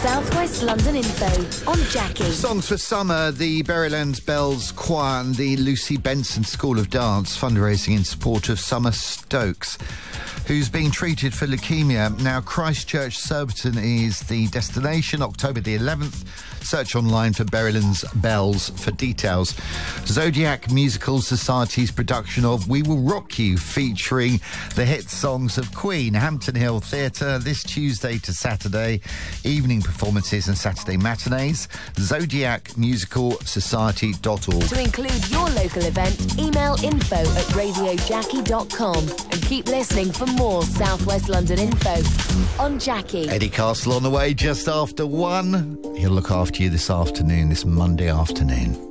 South West London info on Jackie. Songs for Summer, the Berrylands Bells Choir and the Lucy Benson School of Dance fundraising in support of Summer Stokes, who's being treated for leukemia. Now, Christchurch Surbiton is the destination, October the 11th. Search online for Berrylands Bells for details. Zodiac Musical Society's production of We Will Rock You, featuring the hit songs of Queen, Hampton Hill Theatre, this Tuesday to Saturday, evening performances and Saturday matinees. ZodiacMusicalSociety.org. To include your local event, email info@radiojackie.com and keep listening for more South West London info on Jackie. Eddie Castle on the way just after 1. He'll look after you this afternoon, this Monday afternoon.